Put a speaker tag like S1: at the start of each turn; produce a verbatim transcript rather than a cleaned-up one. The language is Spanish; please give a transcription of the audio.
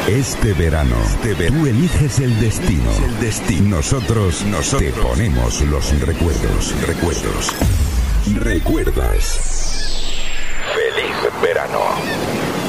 S1: Este verano, te ve- tú eliges el destino. El destino. Nosotros, nosotros te ponemos los recuerdos. Recuerdos. ¿Recuerdas? Feliz verano.